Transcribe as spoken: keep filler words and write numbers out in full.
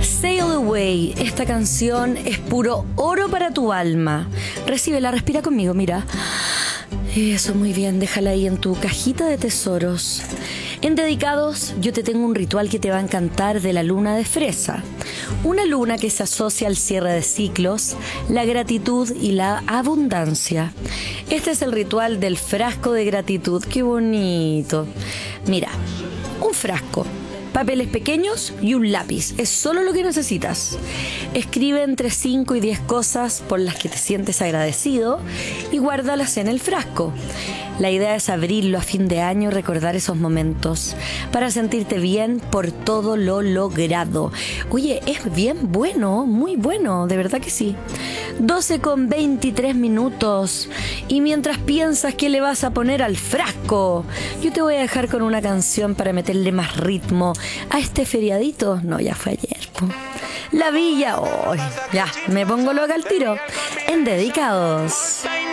Sail Away, esta canción es puro oro para tu alma. Recíbela, respira conmigo, mira. Eso, muy bien, déjala ahí en tu cajita de tesoros. En Dedicados, yo te tengo un ritual que te va a encantar de la luna de fresa. Una luna que se asocia al cierre de ciclos, la gratitud y la abundancia. Este es el ritual del frasco de gratitud. ¡Qué bonito! Mira, un frasco, papeles pequeños y un lápiz. Es solo lo que necesitas. Escribe entre cinco y diez cosas por las que te sientes agradecido y guárdalas en el frasco. La idea es abrirlo a fin de año y recordar esos momentos para sentirte bien por todo lo logrado. Oye, es bien bueno, muy bueno, de verdad que sí. doce con veintitrés minutos. Y mientras piensas qué le vas a poner al frasco, yo te voy a dejar con una canción para meterle más ritmo a este feriadito. No, ya fue ayer, po. La Villa. Oh, ya, me pongo loca al tiro. En Dedicados.